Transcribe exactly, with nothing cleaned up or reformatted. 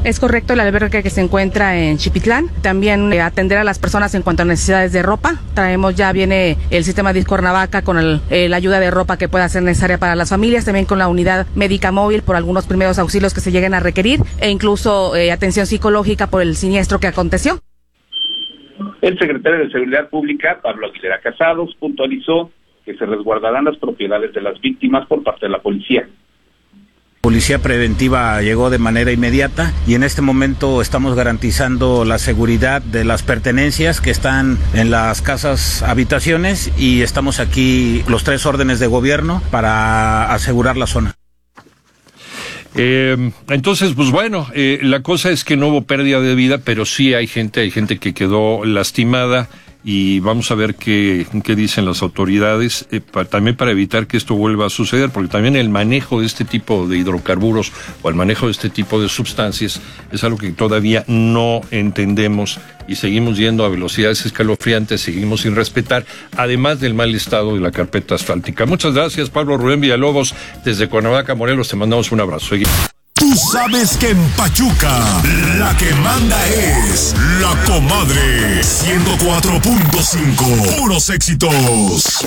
Es correcto, el albergue que se encuentra en Xipitlán. También eh, atender a las personas en cuanto a necesidades de ropa. Traemos, ya viene el sistema Disc Cuernavaca con el, eh, la ayuda de ropa que pueda ser necesaria para las familias, también con la unidad médica móvil por algunos primeros auxilios que se lleguen a requerir, e incluso eh, atención psicológica por el siniestro que aconteció. El secretario de Seguridad Pública, Pablo Aguilera Casados, puntualizó que se resguardarán las propiedades de las víctimas por parte de la policía. Policía preventiva llegó de manera inmediata y en este momento estamos garantizando la seguridad de las pertenencias que están en las casas habitaciones y estamos aquí los tres órdenes de gobierno para asegurar la zona. Eh, entonces, pues bueno, eh, la cosa es que no hubo pérdida de vida, pero sí hay gente, hay gente que quedó lastimada. Y vamos a ver qué, qué dicen las autoridades, eh, para, también para evitar que esto vuelva a suceder, porque también el manejo de este tipo de hidrocarburos o el manejo de este tipo de sustancias es algo que todavía no entendemos y seguimos yendo a velocidades escalofriantes, seguimos sin respetar, además del mal estado de la carpeta asfáltica. Muchas gracias, Pablo Rubén Villalobos, desde Cuernavaca, Morelos, te mandamos un abrazo. Seguimos. Tú sabes que en Pachuca la que manda es La Comadre ciento cuatro punto cinco. Puros éxitos.